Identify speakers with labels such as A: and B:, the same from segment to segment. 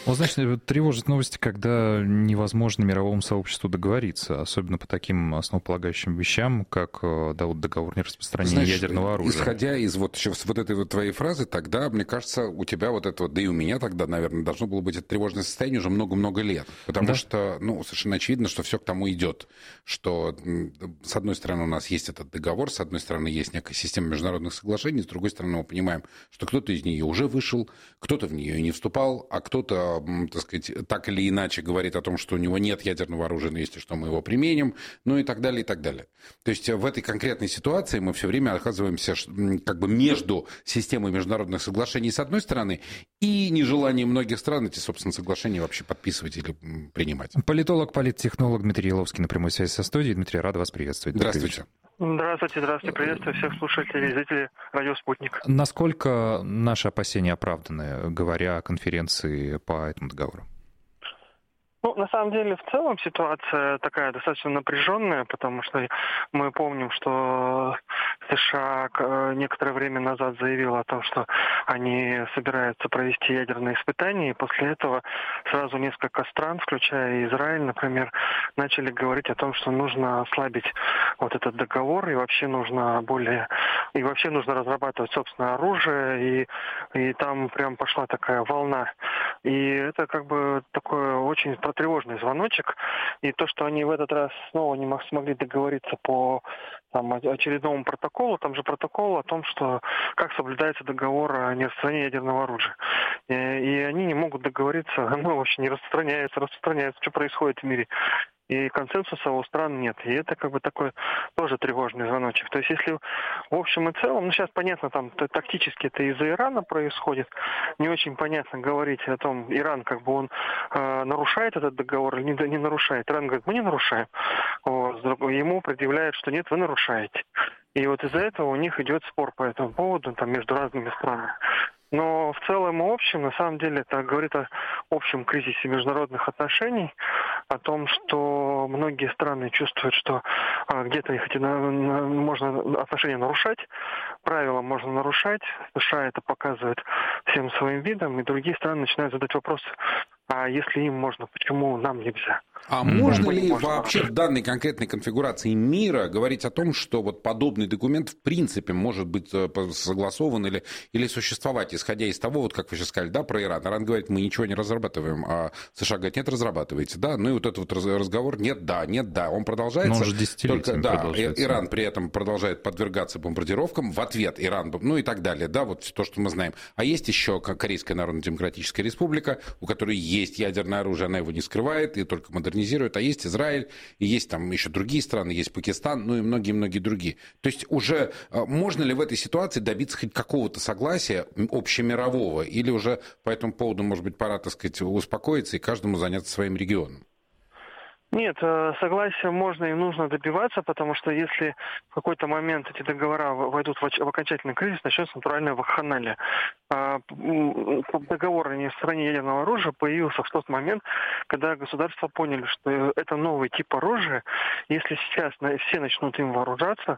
A: Вот, значит, тревожат новости, когда невозможно мировому сообществу договориться, особенно по таким основополагающим вещам, как договор нераспространения ядерного оружия.
B: Исходя из вот этой вот твоей фразы, тогда, мне кажется, у тебя вот это вот, да и у меня тогда, наверное, должно было быть это тревожное состояние уже много-много лет. Потому что, совершенно очевидно, что все к тому идет. Что, с одной стороны, у нас есть этот договор, с одной стороны, есть некая система международных соглашений, с другой стороны, мы понимаем, что кто-то из нее уже вышел, кто-то в нее и не вступал, а кто-то, так сказать, так или иначе говорит о том, что у него нет ядерного оружия, но если что, мы его применим, ну и так далее, и так далее. То есть в этой конкретной ситуации мы все время оказываемся как бы между системой международных соглашений с одной стороны и нежеланием многих стран эти, собственно, соглашения вообще подписывать или принимать.
A: Политолог, политтехнолог Дмитрий Еловский на прямой связи со студией. Дмитрий, рад вас приветствовать.
B: Здравствуйте.
C: Здравствуйте, приветствую всех слушателей и зрителей радио «Спутник».
A: Насколько наши опасения оправданы, говоря о конференции по этому договору?
C: На самом деле, в целом ситуация такая достаточно напряженная, потому что мы помним, что США некоторое время назад заявила о том, что они собираются провести ядерные испытания, и после этого сразу несколько стран, включая Израиль, например, начали говорить о том, что нужно ослабить вот этот договор, и вообще нужно разрабатывать собственное оружие, и там прям пошла такая волна. И это как бы такой очень тревожный звоночек. И то, что они в этот раз снова не смогли договориться по очередному протоколу, там же протокол о том, что как соблюдается договор о нераспространении ядерного оружия. И они не могут договориться, оно вообще не распространяется, что происходит в мире. И консенсуса у стран нет. И это как бы такой тоже тревожный звоночек. То есть если в общем и целом, сейчас понятно, там тактически это из-за Ирана происходит, не очень понятно говорить о том, Иран как бы он нарушает этот договор или не нарушает. Иран говорит, мы не нарушаем. Ему предъявляют, что нет, вы нарушаете. И вот из-за этого у них идет спор по этому поводу между разными странами. Но в целом и общем, на самом деле, это говорит о общем кризисе международных отношений, о том, что многие страны чувствуют, что где-то их можно отношения нарушать, правила можно нарушать. США это показывает всем своим видом, и другие страны начинают задать вопрос, а если им можно, почему нам нельзя?
B: А можно ли вообще в данной конкретной конфигурации мира говорить о том, что вот подобный документ в принципе может быть согласован или существовать, исходя из того, вот как вы сейчас сказали, да, про Иран. Иран говорит, мы ничего не разрабатываем, а США говорит, нет, разрабатываете, да. Ну и вот этот вот разговор, нет, да, он продолжается.
A: Но он же десятилетиями продолжается.
B: Иран при этом продолжает подвергаться бомбардировкам, в ответ Иран, ну и так далее, да, вот то, что мы знаем. А есть еще Корейская Народно-Демократическая Республика, у которой есть ядерное оружие, она его не скрывает и только модернизирует, а есть Израиль, и есть там еще другие страны, есть Пакистан, ну и многие-многие другие. То есть уже можно ли в этой ситуации добиться хоть какого-то согласия общемирового, или уже по этому поводу, может быть, пора, так сказать, успокоиться и каждому заняться своим регионом?
C: Нет, согласия можно и нужно добиваться, потому что если в какой-то момент эти договора войдут в окончательный кризис, начнется натуральная вакханалия. Договор о нераспространении ядерного оружия появился в тот момент, когда государства поняли, что это новый тип оружия. Если сейчас все начнут им вооружаться,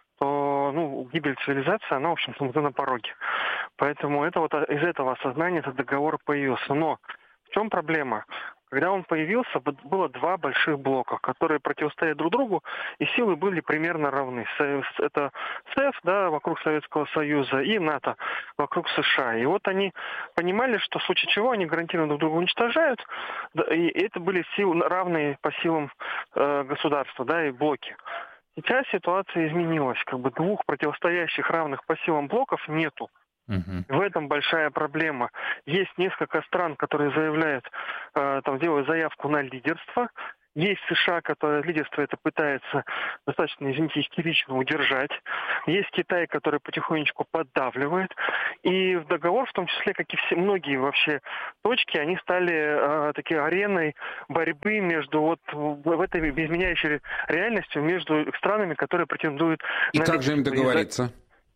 C: то гибель цивилизации, она, в общем-то, уже на пороге. Поэтому это вот из этого осознания этот договор появился. Но в чем проблема? Когда он появился, было два больших блока, которые противостоят друг другу, и силы были примерно равны. Это СЭФ, да, вокруг Советского Союза, и НАТО вокруг США. И вот они понимали, что в случае чего они гарантированно друг друга уничтожают, и это были силы равные по силам государства, да, и блоки. Сейчас ситуация изменилась, как бы двух противостоящих равных по силам блоков нету. В этом большая проблема. Есть несколько стран, которые заявляют, делают заявку на лидерство. Есть США, которое лидерство это пытается достаточно, извините, истерично удержать. Есть Китай, который потихонечку поддавливает. И в договор, в том числе, как и все многие вообще точки, они стали такой ареной борьбы между в этой изменяющей реальностью между странами, которые претендуют на лидерство.
B: И как же им договориться?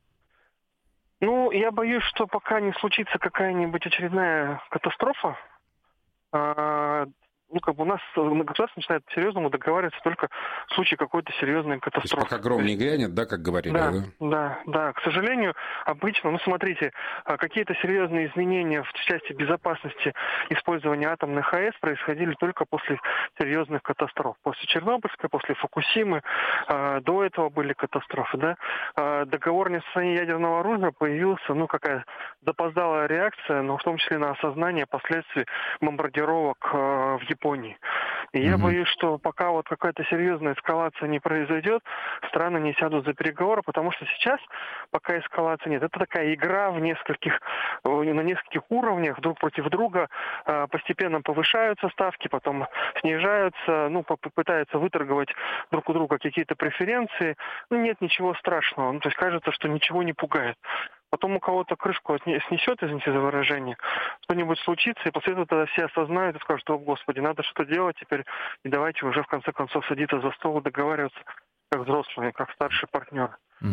C: Я боюсь, что пока не случится какая-нибудь очередная катастрофа, у нас государство начинает серьезному договариваться только в случае какой-то серьезной катастрофы.
B: То есть пока гром не грянет, да, как говорили?
C: Да. К сожалению, обычно, смотрите, какие-то серьезные изменения в части безопасности использования атомных АЭС происходили только после серьезных катастроф. После Чернобыльской, после Фукусимы, до этого были катастрофы, да. Договор о нераспространении ядерного оружия появился, какая запоздалая реакция, но в том числе на осознание последствий бомбардировок в Японии. И я боюсь, что пока какая-то серьезная эскалация не произойдет, страны не сядут за переговоры, потому что сейчас, пока эскалации нет, это такая игра на нескольких уровнях, друг против друга, постепенно повышаются ставки, потом снижаются, пытаются выторговать друг у друга какие-то преференции. Нет ничего страшного. То есть кажется, что ничего не пугает. Потом у кого-то крышку снесет, извините за выражение, что-нибудь случится, и после этого тогда все осознают и скажут, о, Господи, надо что делать теперь, и давайте уже в конце концов садиться за стол и договариваться как взрослые, как старшие партнеры.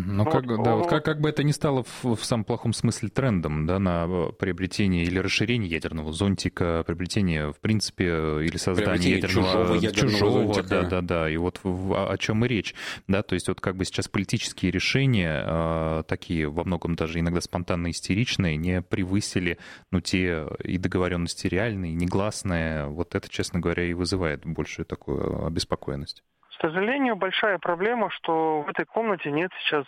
A: Как бы это ни стало в самом плохом смысле трендом, да, на приобретение или расширение ядерного зонтика, приобретение, в принципе, или создание чужого зонтика. Да, и о чем и речь, да, то есть как бы сейчас политические решения, такие во многом даже иногда спонтанно истеричные, не превысили, те и договоренности реальные, и негласные, это, честно говоря, и вызывает большую такую обеспокоенность.
C: К сожалению, большая проблема, что в этой комнате нет сейчас,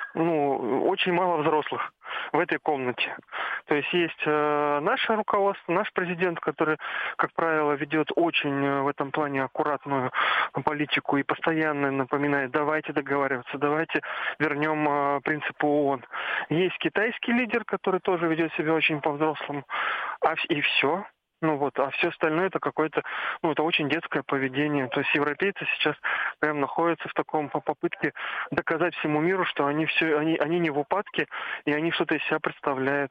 C: очень мало взрослых в этой комнате. То есть наше руководство, наш президент, который, как правило, ведет очень в этом плане аккуратную политику и постоянно напоминает, давайте договариваться, давайте вернем принципы ООН. Есть китайский лидер, который тоже ведет себя очень по-взрослому, и все. А все остальное это какое-то, это очень детское поведение. То есть европейцы сейчас прям находятся в таком попытке доказать всему миру, что они не в упадке, и они что-то из себя представляют.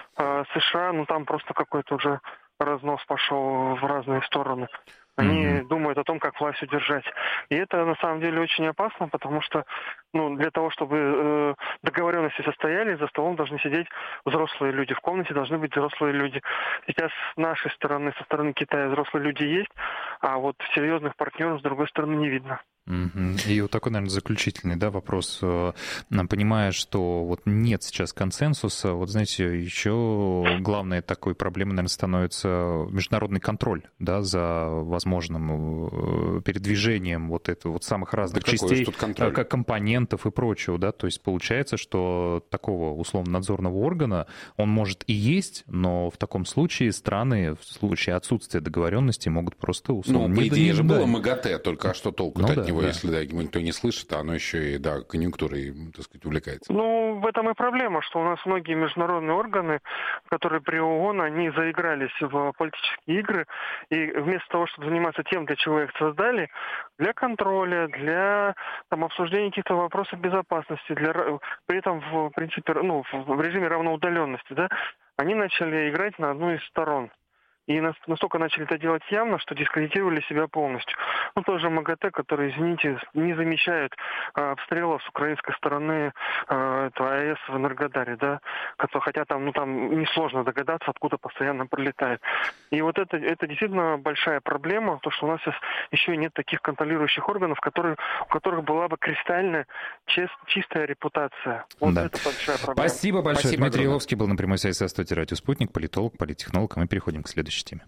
C: США, там просто какой-то уже разнос пошел в разные стороны. Они думают о том, как власть удержать. И это на самом деле очень опасно, потому что для того, чтобы договоренности состоялись, за столом должны сидеть взрослые люди. В комнате должны быть взрослые люди. Сейчас с нашей стороны, со стороны Китая взрослые люди есть, а серьезных партнеров с другой стороны не видно.
A: И такой, наверное, заключительный, вопрос. Понимая, что нет сейчас консенсуса, знаете, еще главной такой проблемой, наверное, становится международный контроль, за возможным передвижением самых разных частей, компонентов и прочего, то есть получается, что такого условно-надзорного органа, он может и есть, но в таком случае страны в случае отсутствия договоренности могут просто условно
B: по идее же было МАГАТЭ, только что толку-то от него, если никто не слышит, а оно еще и конъюнктурой, так сказать, увлекается.
C: В этом и проблема, что у нас многие международные органы, которые при ООН, они заигрались в политические игры, и вместо того, чтобы заниматься тем, для чего их создали, для контроля, для обсуждения каких-то вопросов безопасности, при этом в принципе, в режиме равноудаленности, они начали играть на одну из сторон. И настолько начали это делать явно, что дискредитировали себя полностью. Тоже МАГАТЭ, который, извините, не замечает обстрелов с украинской стороны АЭС в Энергодаре, хотя там несложно догадаться, откуда постоянно прилетает. И это действительно большая проблема, то, что у нас сейчас еще и нет таких контролирующих органов, у которых была бы кристально чистая репутация. Это большая проблема.
A: Спасибо большое. Дмитрий Еловский был на прямой связи со студией «Радио Спутник», политолог, политтехнолог. А мы переходим к следующей теме.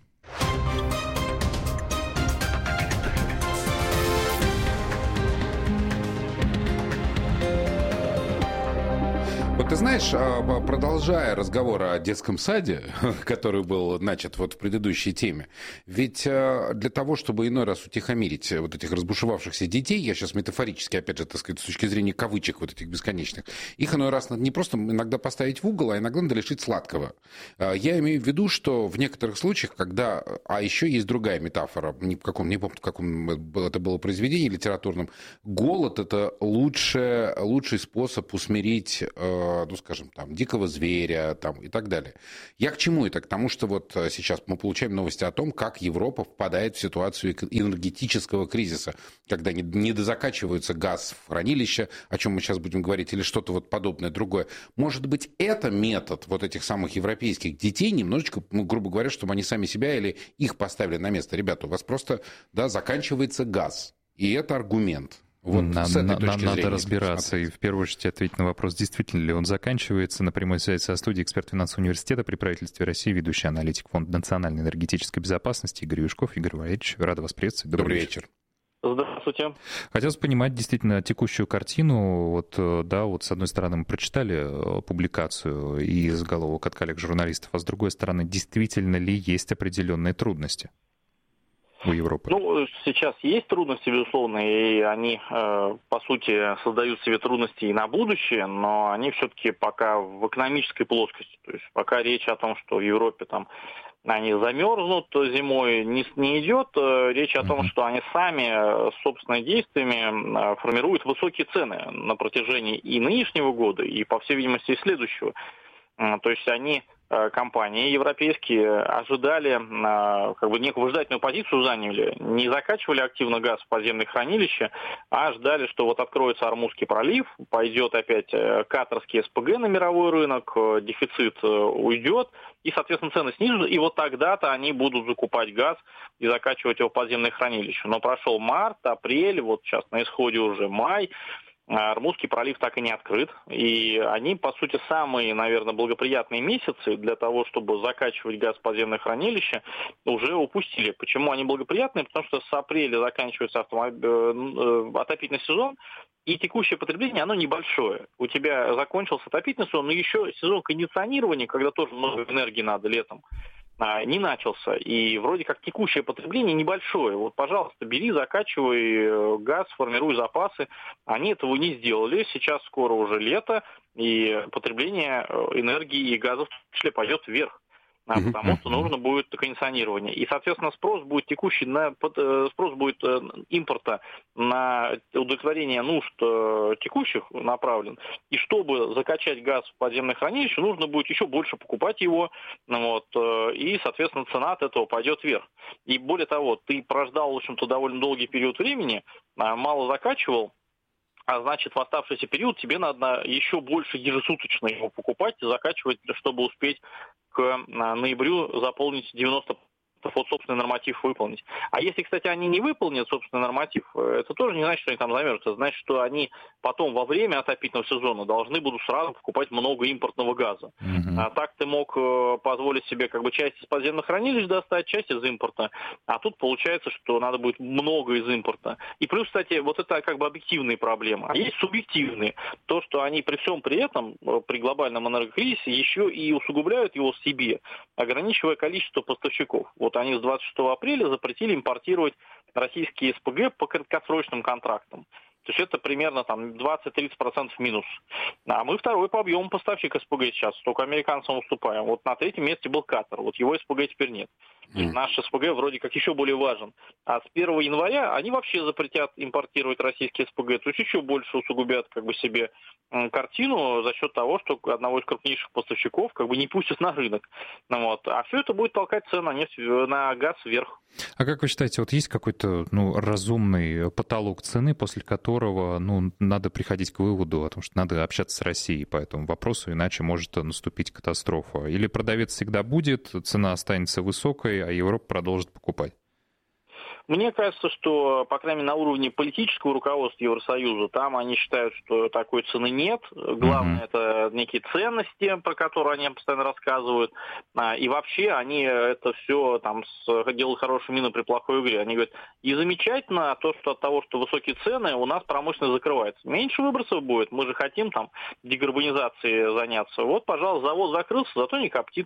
B: Ты знаешь, продолжая разговор о детском саде, который был начат в предыдущей теме, ведь для того, чтобы иной раз утихомирить этих разбушевавшихся детей, я сейчас метафорически, опять же, так сказать, с точки зрения кавычек этих бесконечных, их иной раз надо не просто иногда поставить в угол, а иногда надо лишить сладкого. Я имею в виду, что в некоторых случаях, когда... А еще есть другая метафора, не помню, в каком это было произведении литературном. Голод — это лучший способ усмирить ну, скажем, там, дикого зверя там, и так далее. Я к чему это? К тому, что вот сейчас мы получаем новости о том, как Европа впадает в ситуацию энергетического кризиса, когда недозакачивается газ в хранилище, о чем мы сейчас будем говорить, или что-то вот подобное другое. Может быть, это метод вот этих самых европейских детей немножечко, ну, грубо говоря, чтобы они сами себя или их поставили на место. Ребята, у вас просто, да, заканчивается газ. И это аргумент. Вот
A: надо разбираться и в первую очередь ответить на вопрос, действительно ли он заканчивается. На прямой связи со студией эксперт финансового университета при правительстве России, ведущий аналитик Фонда национальной энергетической безопасности Игорь Юшков. Игорь Валерьевич, рада вас приветствовать.
B: Добрый вечер.
D: Здравствуйте.
A: Хотелось понимать действительно текущую картину. Вот, да, вот с одной стороны мы прочитали публикацию и заголовок от коллег-журналистов, а с другой стороны, действительно ли есть определенные трудности у Европы?
D: Ну, сейчас есть трудности, безусловно, и они, по сути, создают себе трудности и на будущее, но они все-таки пока в экономической плоскости. То есть пока речь о том, что в Европе там они замерзнут зимой, не идет. Речь о том, что они сами собственными действиями формируют высокие цены на протяжении и нынешнего года, и, по всей видимости, и следующего. То есть они, компании европейские, ожидали, как бы некую выжидательную позицию заняли, не закачивали активно газ в подземные хранилища, а ждали, что вот откроется Ормузский пролив, пойдет опять катарский СПГ на мировой рынок, дефицит уйдет, и, соответственно, цены снизятся, и вот тогда-то они будут закупать газ и закачивать его в подземные хранилища. Но прошел март, апрель, вот сейчас на исходе уже май, Ормузский пролив так и не открыт, и они, по сути, самые, наверное, благоприятные месяцы для того, чтобы закачивать газ в подземное хранилище, уже упустили. Почему они благоприятные? Потому что с апреля заканчивается отопительный сезон, и текущее потребление, оно небольшое. У тебя закончился отопительный сезон, но еще сезон кондиционирования, когда тоже много энергии надо летом, не начался. И вроде как текущее потребление небольшое. Вот, пожалуйста, бери, закачивай газ, формируй запасы. Они этого не сделали. Сейчас скоро уже лето, и потребление энергии и газа в том числе пойдет вверх. Потому что нужно будет кондиционирование. И, соответственно, спрос будет импорта на удовлетворение нужд текущих направлен. И чтобы закачать газ в подземное хранилище, нужно будет еще больше покупать его. Вот, и, соответственно, цена от этого пойдет вверх. И более того, ты прождал, в общем-то, довольно долгий период времени, мало закачивал, а значит, в оставшийся период тебе надо еще больше ежесуточно его покупать и закачивать, чтобы успеть к ноябрю заполнить 90%. Вот собственный норматив выполнить. А если, кстати, они не выполнят собственный норматив, это тоже не значит, что они там замерзнут. Это значит, что они потом во время отопительного сезона должны будут сразу покупать много импортного газа. А так ты мог позволить себе как бы часть из подземных хранилищ достать, часть из импорта. А тут получается, что надо будет много из импорта. И плюс, кстати, вот это как бы объективные проблемы. А есть субъективные. То, что они при всем при этом, при глобальном энергокризисе, еще и усугубляют его себе, ограничивая количество поставщиков. Вот они с 26 апреля запретили импортировать российские СПГ по краткосрочным контрактам. То есть это примерно там 20-30% минус. А мы второй по объему поставщик СПГ сейчас, только американцам уступаем. Вот на третьем месте был Катар, вот его СПГ теперь нет. То есть наш СПГ вроде как еще более важен. А с 1 января они вообще запретят импортировать российские СПГ, то есть еще больше усугубят как бы себе картину за счет того, что одного из крупнейших поставщиков как бы не пустят на рынок. Вот. А все это будет толкать цены на нефть, на газ вверх.
A: А как вы считаете, вот есть какой-то разумный потолок цены, после которого надо приходить к выводу о том, что надо общаться с Россией по этому вопросу, иначе может наступить катастрофа? Или продавец всегда будет, цена останется высокой, а Европа продолжит покупать?
D: Мне кажется, что, по крайней мере, на уровне политического руководства Евросоюза, там они считают, что такой цены нет. Главное, это некие ценности, про которые они постоянно рассказывают. И вообще они это все там делают хорошую мину при плохой игре. Они говорят, и замечательно то, что от того, что высокие цены, у нас промышленность закрывается. Меньше выбросов будет, мы же хотим там декарбонизацией заняться. Вот, пожалуйста, завод закрылся, зато не коптит.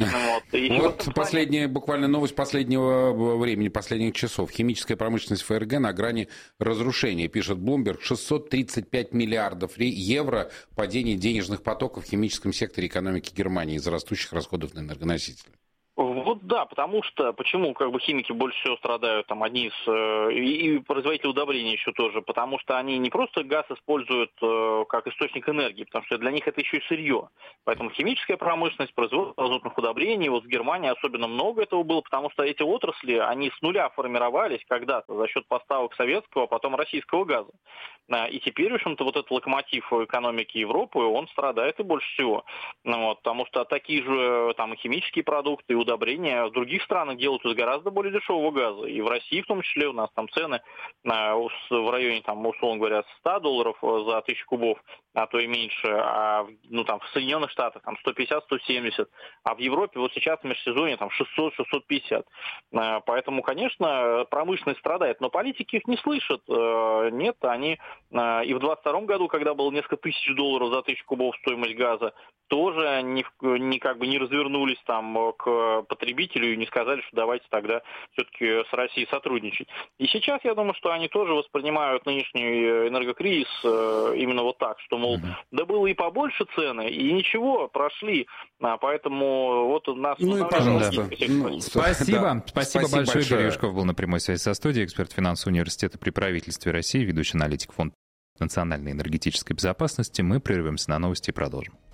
B: Вот последняя буквально новость последнего времени, последних часов. Химическая промышленность ФРГ на грани разрушения, пишет Bloomberg. 635 миллиардов евро падение денежных потоков в химическом секторе экономики Германии из-за растущих расходов на энергоносители.
D: Вот да, потому что, почему химики больше всего страдают, там одни из, и производители удобрений еще тоже, потому что они не просто газ используют как источник энергии, потому что для них это еще и сырье. Поэтому химическая промышленность, производство азотных удобрений, вот в Германии особенно много этого было, потому что эти отрасли, они с нуля формировались когда-то за счет поставок советского, а потом российского газа. И теперь, в общем-то, вот этот локомотив экономики Европы, он страдает и больше всего. Потому что такие же там и химические продукты, и удобрения в других странах делают из гораздо более дешевого газа. И в России в том числе у нас там цены в районе, там, условно говоря, $100 за 1000 кубов, а то и меньше, в Соединенных Штатах там 150-170, а в Европе вот сейчас в межсезонье там 600-650. Поэтому, конечно, промышленность страдает, но политики их не слышат. Нет, они и в 2022 году, когда было несколько тысяч долларов за 1000 кубов стоимость газа, тоже не развернулись там к потребителю и не сказали, что давайте тогда все-таки с Россией сотрудничать. И сейчас, я думаю, что они тоже воспринимают нынешний энергокризис именно вот так, что, мол, да было и побольше цены, и ничего, прошли. Поэтому вот у нас...
B: пожалуйста.
A: Спасибо. Спасибо большое. Игорь
B: большое.
A: Юшков был на прямой связи со студией, эксперт финансового университета при правительстве России, ведущий аналитик Фонда национальной энергетической безопасности. Мы прервемся на новости и продолжим.